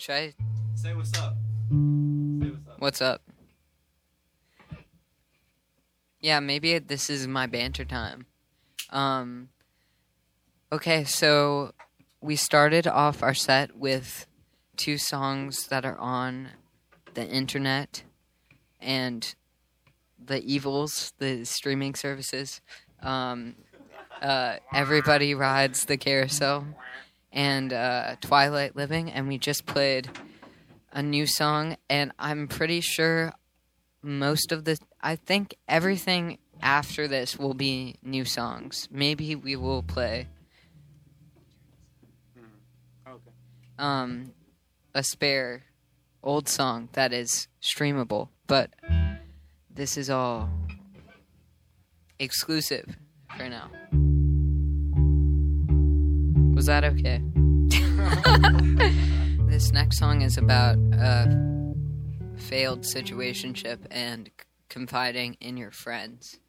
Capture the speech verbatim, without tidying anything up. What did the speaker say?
Should I? Say what's up. Say what's up. What's up? Yeah, maybe this is my banter time. Um, okay, so we started off our set with two songs that are on the internet and the evils, the streaming services. Um, uh, Everybody Rides the Carousel and uh, Twilight Living, and we just played a new song, and I'm pretty sure most of the, I think everything after this will be new songs. Maybe we will play Okay. um, a spare old song that is streamable, but this is all exclusive for now. Was that okay? This next song is about a failed situationship and c- confiding in your friends.